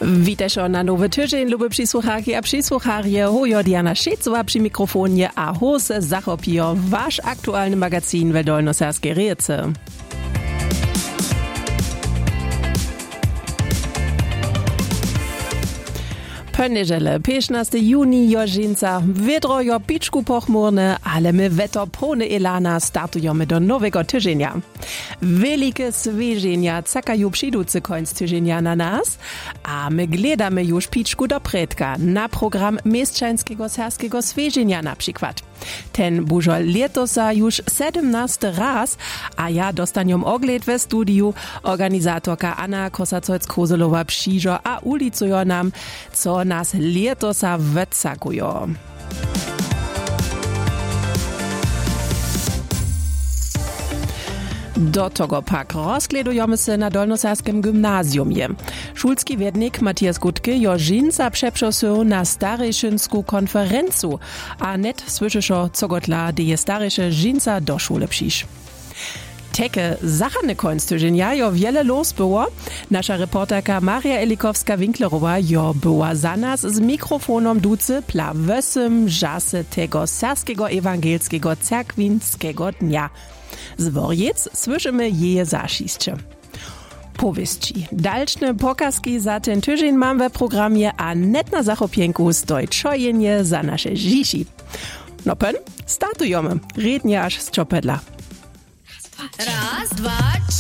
Witajcie na nowy tydzień, lubi przysłuchaki a przysłucharje. Hujo Diana Szecova przy mikrofonie a hose zachopijo wasz aktualny magazin w Dolnoserskiej Rijece. Pönnežele, 15. juni jo žinca, vedro jo pičku pochmurne, ale my weto pone elana startujemy do nowego tydzienia. Wielkie zwierzenia czekają przydúcy końc tydzienia na nas, a my gledamy już pičku do predka na program Mieszczańskiego Serskiego Zwierzenia na przykład. Ten bużo letosa już 17 raz, a ja dostaniom ogled we studiu. Organizatorka Anna Kosacoc-Kozelowa przyjdzie a ulicujo nam, co nas letosa wycakujo. Do tego pak rozgledujemy się na Dolnoserskim gimnazjumie. Szulski wiednik Matthias Gutke jo žinca přepřosył na starejšinsku konferencu, a net słyszyszo cogotla, de je starejše žinca do szule přiš. Teke zachane końc tydzienia jo wiele los było. Nasza reporterka Maria Elikowska-Winklerowa jo była za nas z mikrofonom ducy pla wesym żasy tego serskiego ewangelskiego cerkwinskiego dnia. Z Worjec słyszymy jeje zašišće. Powieści. Dalszne pokazki za ten tydzień mam we programie, a net na zachopienku stoi czojenie za nasze dzieci. No pen, startujemy. Rednie aż z czopedla. Raz, dwa,